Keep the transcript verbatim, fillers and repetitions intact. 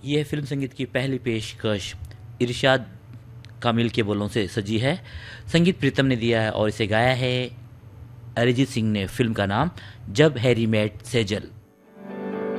यह फिल्म संगीत की पहली पेशकश इरशाद कामिल के बोलों से सजी है। संगीत प्रीतम ने दिया है और इसे गाया है अरिजीत सिंह ने। फिल्म का नाम जब हैरी मेट सेजल।